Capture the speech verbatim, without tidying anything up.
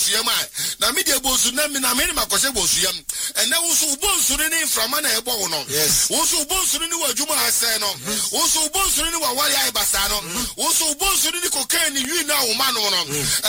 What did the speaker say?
Yama, na media bosu na mina many makoshe bosuyam, and then also bonsurini from an ebono. Yes, also bonsurini wa Juma Hasano, also bonsurini wa Wali Basano, also bonsurini cocaine, you now, man.